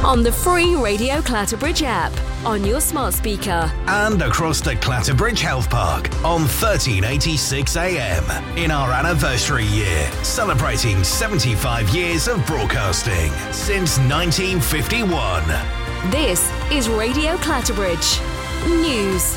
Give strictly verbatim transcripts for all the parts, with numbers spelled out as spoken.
on the free Radio Clatterbridge app, on your smart speaker, and across the Clatterbridge Health Park on thirteen eighty-six A M in our anniversary year, celebrating seventy-five years of broadcasting since nineteen fifty-one. This is Radio Clatterbridge News.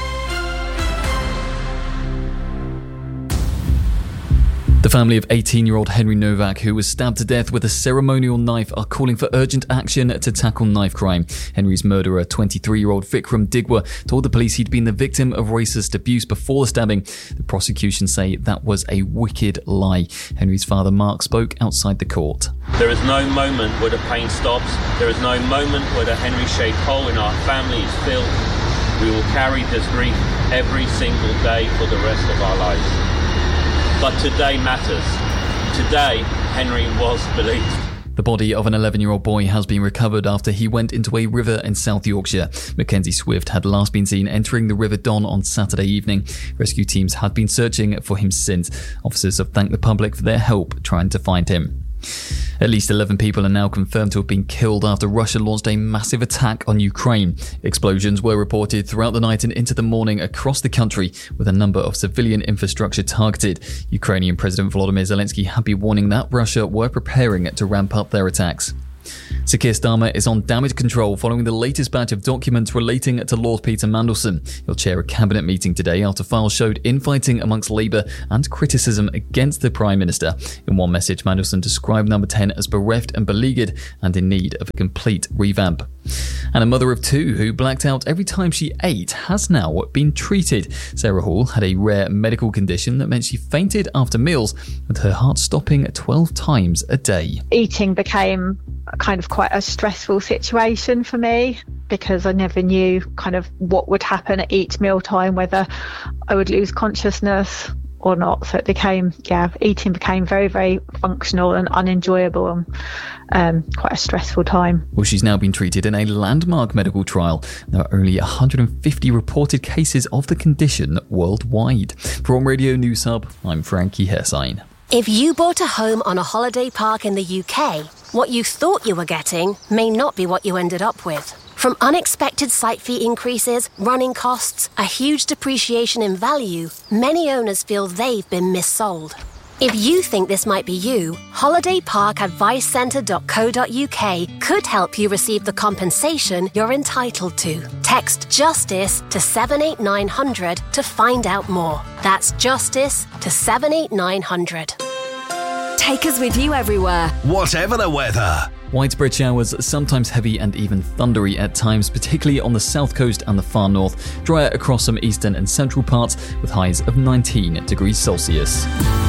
The family of eighteen-year-old Henry Novak, who was stabbed to death with a ceremonial knife, are calling for urgent action to tackle knife crime. Henry's murderer, twenty-three-year-old Vikram Digwa, told the police he'd been the victim of racist abuse before the stabbing. The prosecution say that was a wicked lie. Henry's father, Mark, spoke outside the court. There is no moment where the pain stops. There is no moment where the Henry-shaped hole in our family is filled. We will carry this grief every single day for the rest of our lives. But today matters. Today, Henry was believed. The body of an eleven-year-old boy has been recovered after he went into a river in South Yorkshire. Mackenzie Swift had last been seen entering the River Don on Saturday evening. Rescue teams had been searching for him since. Officers have thanked the public for their help trying to find him. At least eleven people are now confirmed to have been killed after Russia launched a massive attack on Ukraine. Explosions were reported throughout the night and into the morning across the country, with a number of civilian infrastructure targeted. Ukrainian President Volodymyr Zelensky had been warning that Russia were preparing to ramp up their attacks. Sir Keir Starmer is on damage control following the latest batch of documents relating to Lord Peter Mandelson. He'll chair a cabinet meeting today after files showed infighting amongst Labour and criticism against the Prime Minister. In one message, Mandelson described Number ten as bereft and beleaguered and in need of a complete revamp. And a mother of two who blacked out every time she ate has now been treated. Sarah Hall had a rare medical condition that meant she fainted after meals, with her heart stopping twelve times a day. Eating became kind of quite a stressful situation for me because I never knew kind of what would happen at each mealtime, whether I would lose consciousness or not. So it became, yeah, eating became very, very functional and unenjoyable and um, quite a stressful time. Well, she's now been treated in a landmark medical trial. There are only one hundred fifty reported cases of the condition worldwide. From Radio News Hub, I'm Frankie Hersine. If you bought a home on a holiday park in the U K, what you thought you were getting may not be what you ended up with. From unexpected site fee increases, running costs, a huge depreciation in value, many owners feel they've been missold. If you think this might be you, holiday park advice centre dot co dot uk could help you receive the compensation you're entitled to. Text JUSTICE to seven eight nine hundred to find out more. That's JUSTICE to seven eight nine hundred. Take us with you everywhere, whatever the weather. Widespread showers, sometimes heavy and even thundery at times, particularly on the south coast and the far north. Drier across some eastern and central parts with highs of nineteen degrees Celsius.